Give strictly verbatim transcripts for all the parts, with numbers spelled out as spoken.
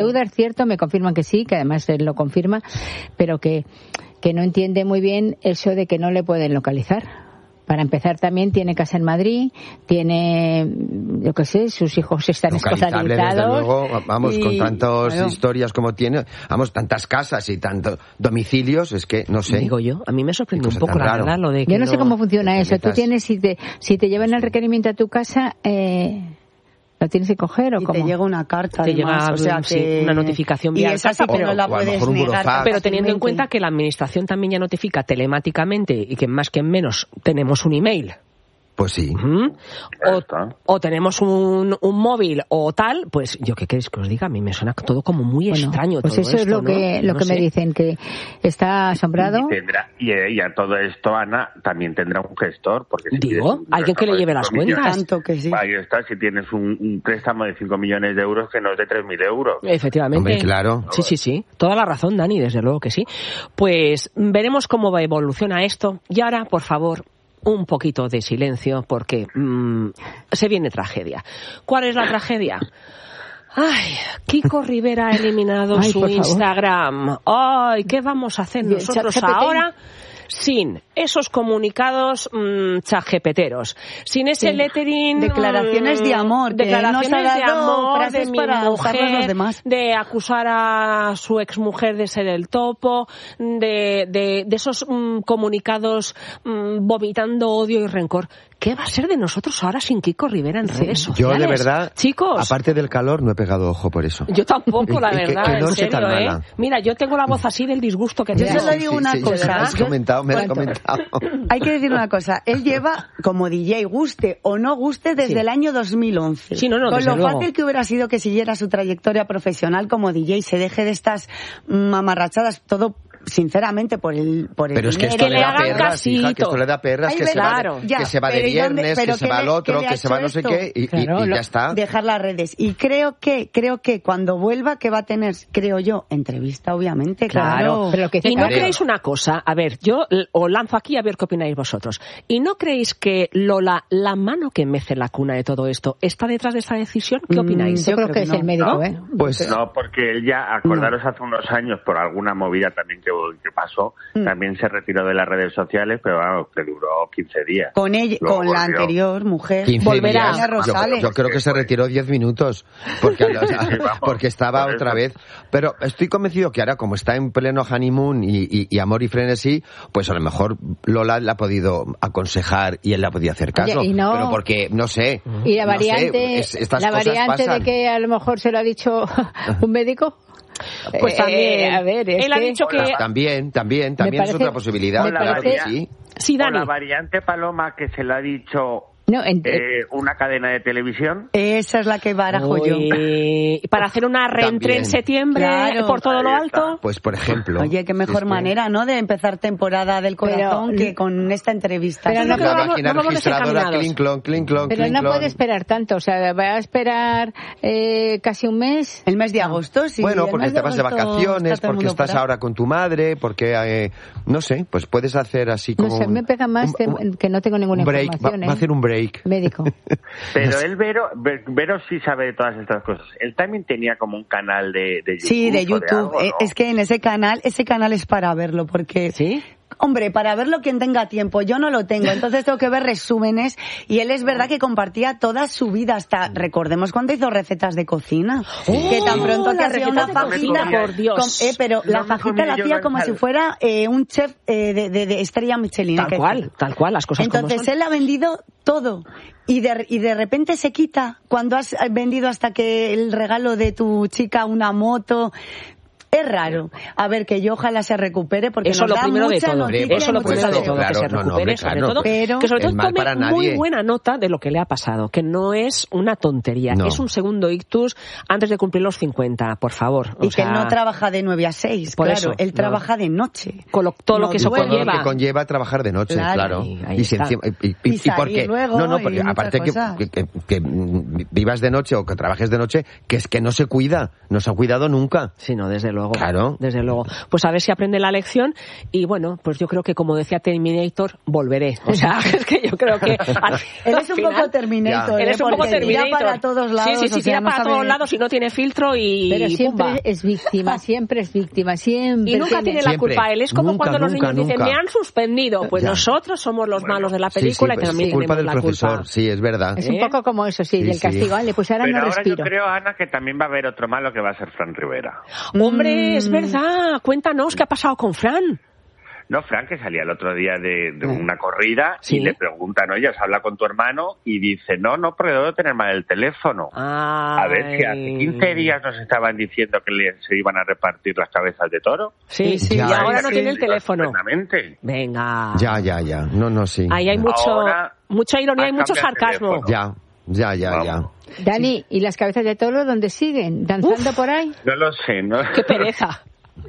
deuda es cierto, me confirman que sí, que además él lo confirma, pero que, que no entiende muy bien eso de que no le pueden localizar. Para empezar, también tiene casa en Madrid, tiene, yo qué sé, sus hijos están localizable, escolarizados. Desde luego, vamos, y, con tantas bueno, historias como tiene, vamos, tantas casas y tantos domicilios, es que, no sé. Digo yo, a mí me sorprende un poco, la verdad, lo de que yo no, no sé cómo funciona eso. metas... Tú tienes, si te, si te llevan el requerimiento a tu casa, eh... ¿lo tienes que coger o y cómo? te llega una carta, te además, llega, o sea, sí, que... una notificación vía y esa sí que no la puedes negar. Pero teniendo en cuenta que la administración también ya notifica telemáticamente y que más que menos tenemos un email. Pues sí. Uh-huh. O, o tenemos un, un móvil o tal, pues yo qué queréis que os diga, a mí me suena todo como muy bueno, extraño. Pues todo eso esto, es lo ¿no? que, lo no que sé. me dicen, que está asombrado. Y, tendrá, y, y a todo esto, Ana, también tendrá un gestor. Porque si Digo, un alguien que le lleve las cuentas. Tanto que sí. Ahí está, si tienes un, un préstamo de cinco millones de euros que no es de tres mil euros. Efectivamente. Hombre, claro. Sí, sí, sí. Toda la razón, Dani, desde luego que sí. Pues veremos cómo evoluciona esto. Y ahora, por favor, un poquito de silencio porque mmm, se viene tragedia. ¿Cuál es la tragedia? Ay, Kiko Rivera ha eliminado Ay, su Instagram. Ay, ¿qué vamos a hacer nosotros ahora sin esos comunicados mmm, chajepeteros, sin ese sí. lettering, declaraciones de amor, declaraciones que nos ha de dado amor de mi para mujer, los demás. de acusar a su exmujer de ser el topo, de, de, de esos mmm, comunicados mmm, vomitando odio y rencor. ¿Qué va a ser de nosotros ahora sin Kiko Rivera en sí. redes sociales? Yo, de verdad, chicos, aparte del calor, no he pegado ojo por eso. Yo tampoco, la verdad, que, que no en serio, ¿eh? mala. Mira, yo tengo la voz así del disgusto que yo tengo. Yo solo digo sí, una sí, cosa. Me has comentado, me has comentado. Hay que decir una cosa. Él lleva, como D J, guste o no guste, desde sí. el año dos mil once. Sí, no, no, Con lo luego. fácil que hubiera sido que siguiera su trayectoria profesional como D J, se deje de estas mamarrachadas, todo... sinceramente por el por el pero es que esto que le da perras, hija, que esto le da perras, Ay, que, se claro, va de, ya, que se va de viernes, que se va al otro, que se va no sé qué y, claro, y, y lo, ya está. Dejar las redes. Y creo que creo que cuando vuelva que va a tener, creo yo, entrevista obviamente, claro. claro. Pero que y no creo. creéis una cosa, a ver, yo os lanzo aquí a ver qué opináis vosotros. ¿Y no creéis que Lola, la mano que mece la cuna de todo esto, está detrás de esta decisión? ¿Qué opináis? Mm, yo, yo creo, creo que, que no. es el médico, ¿No? ¿eh? Pues no, porque él ya, acordaros hace unos años por alguna movida también que, que pasó, Mm. también se retiró de las redes sociales, pero bueno, que duró quince días. Con ella, Luego con volvió. la anterior mujer. Volverá. Rosales. Yo, yo creo que se retiró diez minutos, porque, o sea, sí, vamos, porque estaba otra vez. Pero estoy convencido que ahora, como está en pleno honeymoon y, y, y amor y frenesí, pues a lo mejor Lola le ha podido aconsejar y él le ha podido hacer caso. Oye, y no, pero porque, no sé. Y la no variante, sé, es, estas la cosas variante pasan. de que a lo mejor se lo ha dicho un médico. Pues también, eh, a ver, es él ha que... dicho que... También, también, también parece, es otra posibilidad. Me Claro parece... que sí. Sí, Dani. O la variante Paloma que se le ha dicho... No, en... eh, una cadena de televisión. Esa es la que barajo yo. Para hacer una reentré en septiembre, claro, por todo lo alto. Pues por ejemplo. Oye, qué mejor es manera, ¿no? De empezar temporada del corazón pero, que con esta entrevista. Pero no, no, la vamos, máquina no registradora, clink, clon, clink, clon, Pero clink, no clon. puede esperar tanto, o sea, va a esperar eh, casi un mes. El mes de agosto, sí. Bueno, porque te vas de vacaciones, está porque estás ahora con tu madre, porque, eh, no sé, pues puedes hacer así como... No sé, un, me pega más un, un, que no tengo ninguna break, información. Va, ¿eh? va a hacer un break. Médico. Pero él, Vero, Vero sí sabe de todas estas cosas. Él también tenía como un canal de, de YouTube. Sí, de YouTube. De algo, ¿no? Es que en ese canal, ese canal es para verlo, porque... ¿Sí? Hombre, para verlo quien tenga tiempo, yo no lo tengo, entonces tengo que ver resúmenes y él es verdad que compartía toda su vida, hasta recordemos cuando hizo recetas de cocina, oh, que tan pronto que hacía una fajita, por Dios, con, eh, pero no la fajita la hacía como si fuera eh, un chef eh, de, de, de estrella Michelin. Tal cual, es. tal cual, las cosas entonces como son. Él ha vendido todo y de, y de repente se quita cuando has vendido hasta que el regalo de tu chica una moto... Es raro. A ver, que yo ojalá se recupere porque eso nos lo da primero mucha de todo. noticia. Eso lo primero de todo, claro, que se recupere, no, no, hombre, sobre claro. todo, pero que sobre todo tome muy nadie. buena nota de lo que le ha pasado, que no es una tontería, no. es un segundo ictus antes de cumplir los cincuenta, por favor. Y o que sea, él no trabaja de nueve a seis, por claro, eso, él no. trabaja de noche. Con lo, todo no, lo que eso duele. conlleva. Lo que conlleva trabajar de noche, claro. claro. Ahí, ahí y, si encima, y, y, y, y porque luego, no, no, porque y aparte que, que, que, que vivas de noche o que trabajes de noche, que es que no se cuida, no se ha cuidado nunca. Sí, no, desde luego. luego. Claro. Desde luego. Pues a ver si aprende la lección y bueno, pues yo creo que como decía Terminator, volveré. O sea, es que yo creo que... Al, él es un final, poco Terminator. Él es un poco Terminator. Tira para todos lados. Sí, sí, sí, tira sea, no para sabe... todos lados y no tiene filtro y... Pero siempre pumba. es víctima, siempre es víctima, siempre. Y nunca tiene la Siempre. culpa él. Es como Nunca, cuando los nunca, niños dicen, nunca. me han suspendido. Pues Ya. nosotros somos los Bueno, malos de la Sí, película sí, y también pues, culpa tenemos del la profesor, culpa. sí, es verdad. Es un ¿Eh? poco como eso, sí, Sí, del sí. castigo. Vale, pues ahora Pero no ahora respiro. yo creo, Ana, que también va a haber otro malo que va a ser Fran Rivera. Hombre, es Mm. verdad. Cuéntanos qué ha pasado con Fran. No, Fran, que salía el otro día de, de una corrida Sí. y le preguntan, oye, ¿os habla con tu hermano? Y dice, no, no, porque debo tener mal el teléfono. A ver, que hace quince días nos estaban diciendo que le, se iban a repartir las cabezas de toro. Sí, sí, Ya, y ahora sí. no tiene el teléfono. Completamente. Venga. Ya, ya, ya. No, no, sí. Ahí hay mucho, Ahora mucha ironía y has mucho cambiado el sarcasmo. teléfono. Ya, ya, ya, Vamos. ya. Dani, ¿y las cabezas de toro dónde siguen? ¿Danzando Uf. por ahí? No lo sé, ¿no? Qué pereza.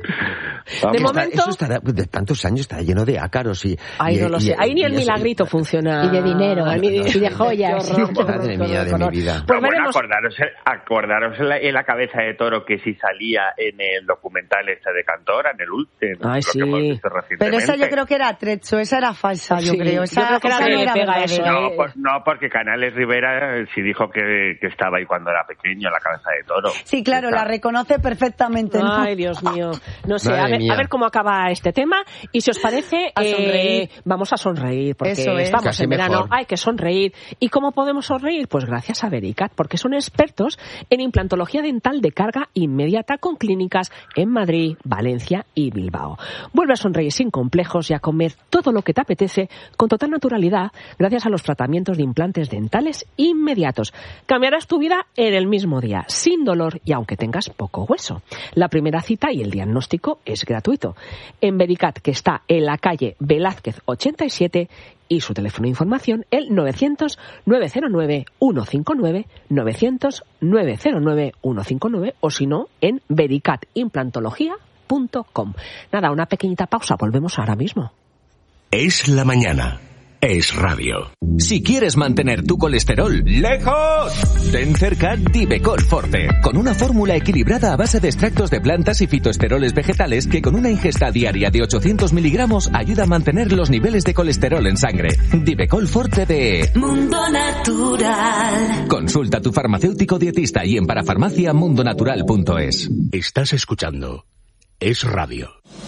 Vamos. De Está- momento- eso estará, de tantos años estará lleno de ácaros y... Ay, y- no lo y- sé. Ahí ni el y eso- milagrito funciona. Y de dinero, Ni de- y de joyas. Qué horror, qué horror, Madre qué mía horror, de qué mi horror. vida. Pues Pero bueno, veremos. acordaros, acordaros en la, en la cabeza de toro que sí salía en el documental este de Cantora, en el último, Ay, lo que hemos sí. visto Pero recientemente. esa yo creo que era trecho, esa era falsa, yo Sí, creo. Esa, yo creo que era esa de no le era pega eso, verdadera. No, ¿eh? pues, no, porque Canales Rivera eh, sí dijo que, que estaba ahí cuando era pequeño, en la cabeza de toro. Sí, claro, la reconoce perfectamente, ¿no? Ay, Dios mío. No sé, Madre a ver, mía. a ver cómo acaba este tema. Y si os parece, A eh, sonreír. vamos a sonreír, porque Eso es. estamos Casi en verano, mejor. hay que sonreír. ¿Y cómo podemos sonreír? Pues gracias a Vericat, porque son expertos en implantología dental de carga inmediata con clínicas en Madrid, Valencia y Bilbao. Vuelve a sonreír sin complejos y a comer todo lo que te apetece con total naturalidad gracias a los tratamientos de implantes dentales inmediatos. Cambiarás tu vida en el mismo día, sin dolor y aunque tengas poco hueso. La primera cita y el diagnóstico es gratuito. En Vericat, que está en la calle Velázquez ochenta y siete, y su teléfono de información el novecientos, nueve cero nueve, ciento cincuenta y nueve, novecientos, nueve cero nueve, ciento cincuenta y nueve o si no en vericat implantología punto com. Nada, una pequeñita pausa, volvemos ahora mismo. Es la mañana. Es radio. Si quieres mantener tu colesterol lejos, ten cerca Divecol Forte, con una fórmula equilibrada a base de extractos de plantas y fitoesteroles vegetales que con una ingesta diaria de ochocientos miligramos ayuda a mantener los niveles de colesterol en sangre. Divecol Forte de Mundo Natural. Consulta a tu farmacéutico dietista y en parafarmacia mundonatural punto es. Estás escuchando Es radio.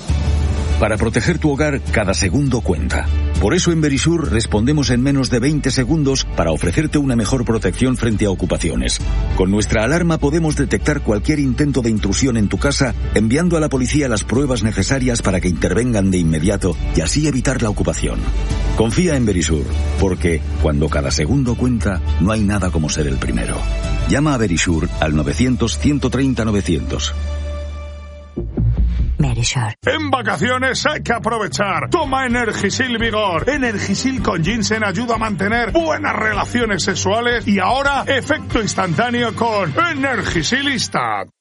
Para proteger tu hogar, cada segundo cuenta. Por eso en Verisur respondemos en menos de veinte segundos para ofrecerte una mejor protección frente a ocupaciones. Con nuestra alarma podemos detectar cualquier intento de intrusión en tu casa, enviando a la policía las pruebas necesarias para que intervengan de inmediato y así evitar la ocupación. Confía en Verisur, porque cuando cada segundo cuenta, no hay nada como ser el primero. Llama a Verisur al novecientos, ciento treinta, novecientos. Verisur. En vacaciones hay que aprovechar. Toma Energisil Vigor. Energisil con ginseng ayuda a mantener buenas relaciones sexuales y ahora efecto instantáneo con Energisilista.